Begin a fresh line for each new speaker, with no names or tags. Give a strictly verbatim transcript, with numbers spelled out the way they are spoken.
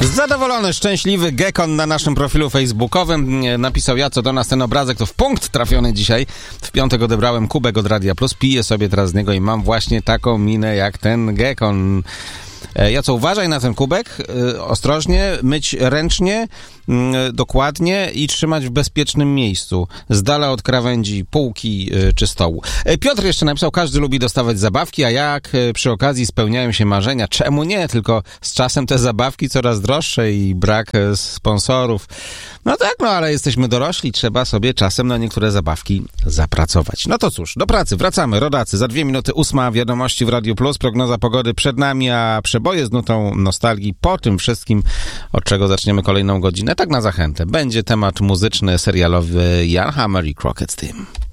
Zadowolony, szczęśliwy Gekon na naszym profilu facebookowym napisał: ja co do nas ten obrazek to w punkt trafiony dzisiaj. W piątek odebrałem kubek od Radia Plus, piję sobie teraz z niego i mam właśnie taką minę jak ten Gekon. Ja co, uważaj na ten kubek, ostrożnie, myć ręcznie, dokładnie i trzymać w bezpiecznym miejscu, z dala od krawędzi półki czy stołu. Piotr jeszcze napisał: każdy lubi dostawać zabawki, a jak przy okazji spełniają się marzenia, czemu nie? Tylko z czasem te zabawki coraz droższe i brak sponsorów. No tak, no ale jesteśmy dorośli, trzeba sobie czasem na niektóre zabawki zapracować. No to cóż, do pracy, wracamy, rodacy. Za dwie minuty ósma, wiadomości w Radiu Plus, prognoza pogody przed nami, a przeboje z nutą nostalgii po tym wszystkim, od czego zaczniemy kolejną godzinę. Tak na zachętę. Będzie temat muzyczny, serialowy Jan Hammer i Crockett Team.